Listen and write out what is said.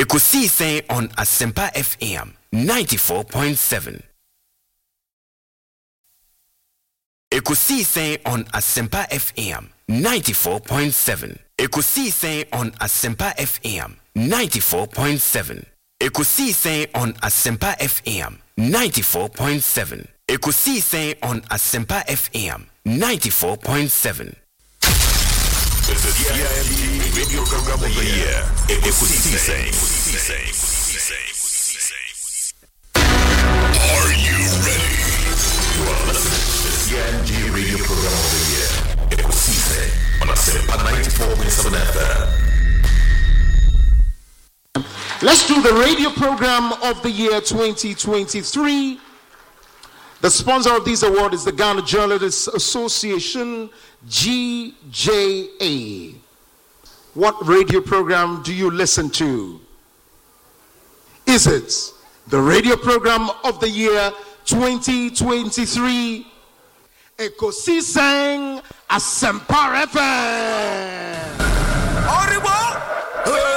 Ekusise on Asempa FM 94.7. Ekusise on Asempa FM 94.7. Ekusise on Asempa FM 94.7. Ekusise on Asempa FM 94.7. Ekusise on Asempa FM 94.7. It's the CIMB Radio Program of the Year. Ekusise. Are you ready? You are listening to the CIMB Radio Program of the Year. Ekusise on Asempa 94.7 FM. Let's do the radio program of the year 2023. The sponsor of this award is the Ghana Journalists Association, GJA. What radio program do you listen to? Is it the radio program of the year 2023? Ekusise Asempa FM.